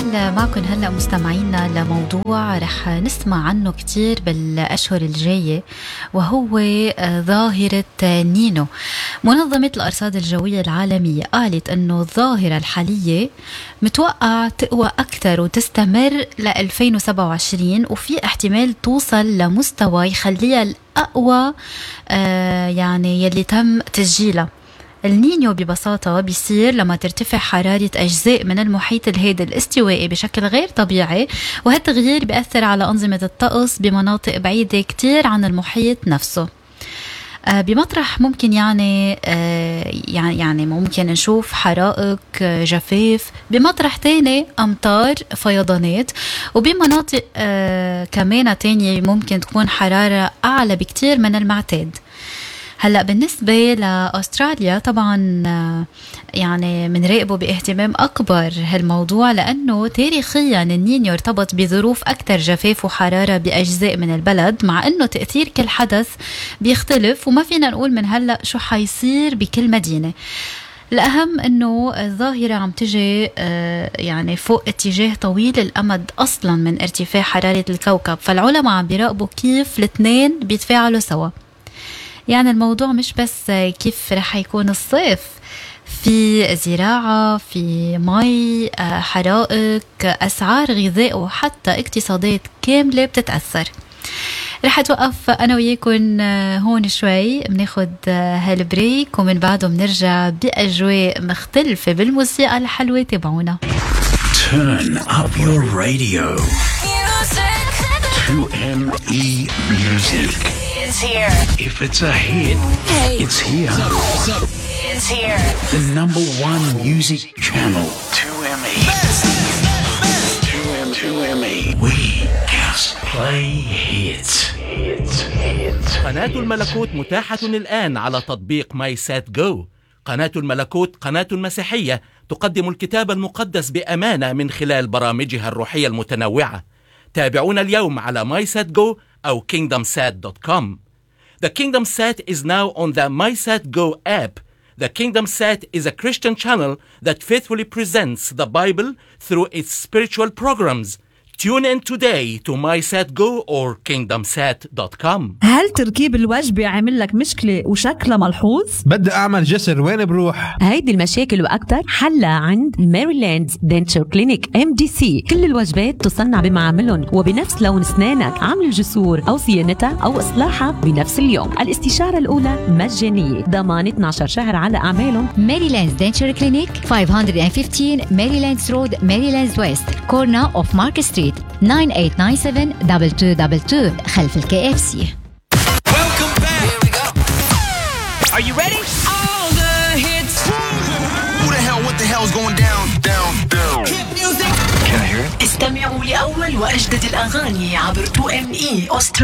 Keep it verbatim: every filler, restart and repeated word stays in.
ننتقل معكم هلأ مستمعينا لموضوع رح نسمع عنه كتير بالأشهر الجاية، وهو ظاهرة نينو. منظمة الأرصاد الجوية العالمية قالت أنه الظاهرة الحالية متوقع تقوى أكثر وتستمر ل ألفين وسبعة وعشرين، وفي احتمال توصل لمستوى يخليها الأقوى آه يعني يلي تم تسجيلها. النينيو ببساطة بيصير لما ترتفع حرارة أجزاء من المحيط الهادي الاستوائي بشكل غير طبيعي، وهالتغيير بيأثر على أنظمة الطقس بمناطق بعيدة كتير عن المحيط نفسه. آه بمطرح ممكن يعني آه يعني يعني ممكن نشوف حرائق، آه جفاف، بمطرح تاني أمطار، فيضانات، وبمناطق آه كمان تانية ممكن تكون حرارة أعلى بكتير من المعتاد. هلأ بالنسبة لأستراليا طبعا يعني منراقبه باهتمام أكبر هالموضوع، لأنه تاريخيا النينيو ارتبط بظروف أكثر جفاف وحرارة بأجزاء من البلد، مع أنه تأثير كل حدث بيختلف وما فينا نقول من هلأ شو حيصير بكل مدينة. الأهم أنه الظاهرة عم تجي يعني فوق اتجاه طويل الأمد أصلا من ارتفاع حرارة الكوكب، فالعلماء عم بيراقبوا كيف الاثنين بيتفاعلوا سوا. يعني الموضوع مش بس كيف رح يكون الصيف، في زراعة، في مي، حرائق، أسعار غذاء، وحتى اقتصادات كاملة بتتأثر. رح أتوقف أنا وياكم هون شوي، بناخد هالبريك ومن بعده بنرجع بأجواء مختلفة بالموسيقى الحلوة. تابعونا. Turn up your radio. two M E Music. It's here. If it's a hit, Hey. it's here. It's here. The number one music channel. two M E. two M E. two M E. We just play hits. Hits. Hits. قناة الملكوت متاحة الآن على تطبيق ماي سات جو. قناة الملكوت قناة مسيحية تقدم الكتاب المقدس بأمانة من خلال برامجها الروحية المتنوعة. تابعونا اليوم على ماي سات جو أو كينغدم سات دوت كوم. The KingdomSat is now on the MySatGo app. The KingdomSat is a Christian channel that faithfully presents the Bible through its spiritual programs. Tune in today to MySatGo or kingdom sat dot com. هل تركيب الوجبة عامل لك مشكلة وشكلها ملحوظ؟ بدي أعمل جسر، وين بروح؟ هيدي المشاكل وأكتر حلها عند ماريلاند دنتشر كلينيك إم دي سي. كل الوجبات تصنع بمعاملهم وبنفس لون أسنانك، عمل الجسور أو صيانتها أو إصلاحها بنفس اليوم. الاستشارة الأولى مجانية، ضمان اثنا عشر شهر على أعمالهم. ماريلاند دنتشر كلينيك خمسمية وخمستاشر ماريلاند رود، ماريلاند ويست، كورنا أوف مارك ستريت، nine eight nine seven two two two two خلف الكي اف سي. Welcome back. Here we go. Are you ready? All the hits. Who the hell, what the hell is going down, down, down? Hit music. Can I hear it? استمعوا لأول وأجدد الأغاني عبر تو إم إي أستراليا.